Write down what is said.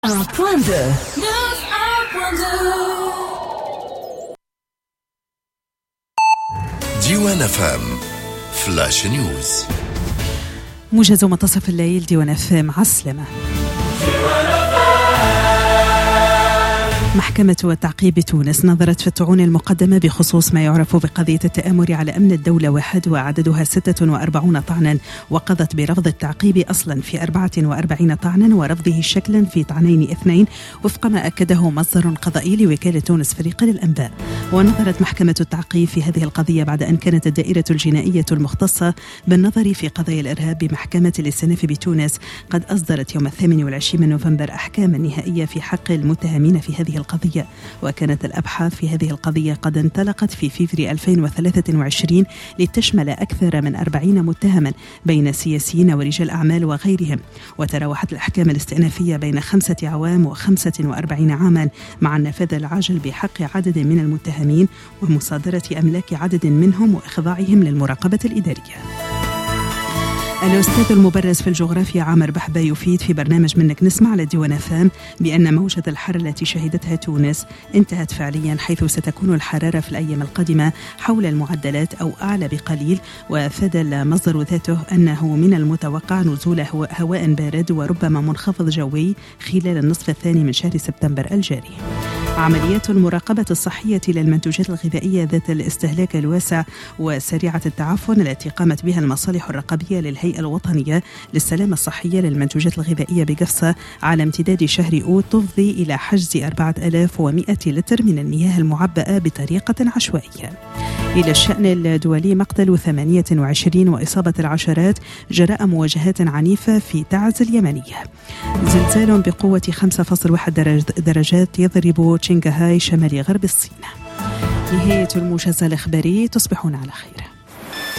ديوان FM فلاش نيوز. موجز منتصف الليل. ديوان FM عسلمة. محكمة التعقيب بتونس نظرت في الطعون المقدمة بخصوص ما يعرف بقضية التآمر على أمن الدولة 1 وعددها 46 طعنا، وقضت برفض التعقيب أصلا في 44 طعنا ورفضه شكلا في طعنين 2 وفق ما أكده مصدر قضائي لوكالة تونس فريق للأنباء. ونظرت محكمة التعقيب في هذه القضية بعد أن كانت الدائرة الجنائية المختصة بالنظر في قضايا الإرهاب بمحكمة الاستئناف بتونس قد أصدرت يوم 28 نوفمبر أحكاما نهائية في حق المتهمين في هذه القضية. وكانت الأبحاث في هذه القضية قد انطلقت في فبراير 2023 لتشمل أكثر من 40 متهما بين سياسيين ورجال أعمال وغيرهم، وتراوحت الأحكام الاستئنافية بين 5 عوام و45 عاما مع النفاذ العاجل بحق عدد من المتهمين ومصادرة أملاك عدد منهم وإخضاعهم للمراقبة الإدارية. الأستاذ المبرز في الجغرافيا عامر بحبة يفيد في برنامج منك نسمع على ديوان FM بأن موجة الحر التي شهدتها تونس انتهت فعليا، حيث ستكون الحرارة في الأيام القادمة حول المعدلات أو أعلى بقليل. وأفاد المصدر ذاته أنه من المتوقع نزول هواء بارد وربما منخفض جوي خلال النصف الثاني من شهر سبتمبر الجاري. عمليات المراقبة الصحية للمنتوجات الغذائية ذات الاستهلاك الواسع وسريعة التعفن التي قامت بها المصالح الرقابية للهيئة الوطنية للسلامة الصحية للمنتوجات الغذائية بقفصة على امتداد شهر أوت تفضي إلى حجز 4100 لتر من المياه المعبأة بطريقة عشوائية. إلى الشأن الدولي، مقتل 28 وإصابة العشرات جراء مواجهات عنيفة في تعز اليمنية. زلزال بقوة 5.1 درجات يضرب شنغهاي شمال غرب الصين. نهاية الموجز الإخباري، تصبحون على خير.